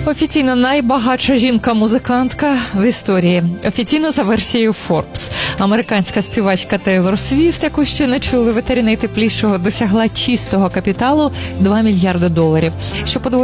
Офіційно найбагатша жінка-музикантка в історії. Офіційно за версією Forbes. Американська співачка Тейлор Свіфт, яку ще не чули в етері найтеплішого, досягла чистого капіталу $2 мільярди. Що